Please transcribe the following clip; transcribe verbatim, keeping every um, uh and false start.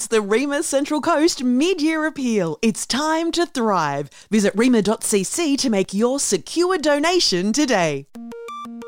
the REMA Central Coast mid-year appeal. It's time to thrive. Visit rema dot c c to make your secure donation today.